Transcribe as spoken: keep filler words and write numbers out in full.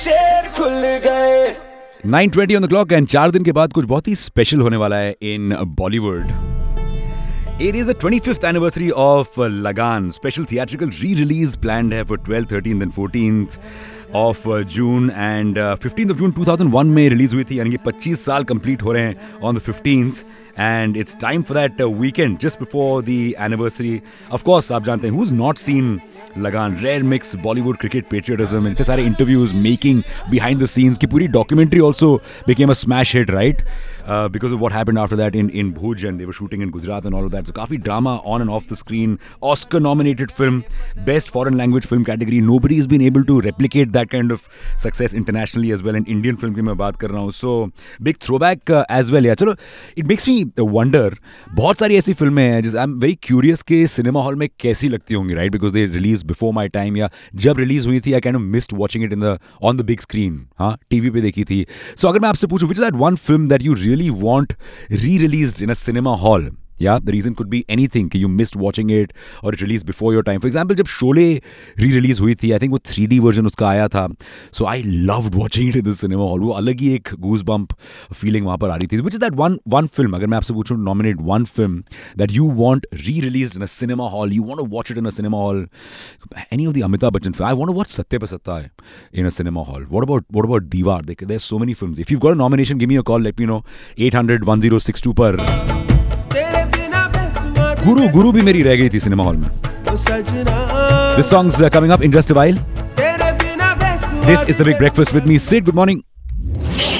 शेर खुल गए nine twenty on the clock and चार दिन के बाद कुछ बहुत ही स्पेशल होने वाला है इन Bollywood. It is the twenty-fifth anniversary of uh, Lagan. Special theatrical re-release planned है for twelfth, thirteenth and fourteenth of uh, June and uh, fifteenth of June two thousand one में रिलीज हुई थी, यानी कि पच्चीस साल कंप्लीट हो रहे हैं on the fifteenth. And it's time for that uh, weekend just before the anniversary. Of course, आप जानते हैं who's not seen Lagan, rare mix Bollywood cricket patriotism, इतने सारे interviews, making behind the scenes की पूरी documentary also became a smash hit, right? Uh, because of what happened after that in, in Bhuj, and they were shooting in Gujarat and all of that. So काफी drama on and off the screen. Oscar nominated film, best foreign language film category. Nobody has been able to replicate that kind of success internationally as well. And Indian film की मैं बात कर रहा हूँ. So big throwback uh, as well. Yeah, चलो, it makes me wonder. बहुत सारी ऐसी फिल्में हैं जिस I'm very curious कि सिनेमा हॉल में कैसी लगती होंगी, right? Because they released before my time, या जब रिलीज हुई थी I kind of missed watching it in the on the big screen. हाँ, टीवी पे देखी थी. So अगर मैं आपसे पूछूं, which is that one film that you really want re-released in a cinema hall? Yeah, the reason could be anything कि you missed watching it or it released before your time. For example, जब Sholay re-release हुई थी, I think वो three D version उसका आया था. So I loved watching it in the cinema hall. वो अलग ही एक goosebump feeling वहाँ पर आ रही थी. Which is that one one film, अगर मैं आपसे पूछूं, nominate one film that you want re-released in a cinema hall, you want to watch it in a cinema hall. Any of the Amitabh Bachchan films. I want to watch Satya Pe Satya in a cinema hall. What about what about Diwar? There's so many films. If you've got a nomination, give me a call. Let me know. eight hundred one oh six two पर. गुरु गुरु भी मेरी रह गई थी cinema hall में. This song's uh, coming up in just a while. This is the Big Breakfast with me. Sid, good morning.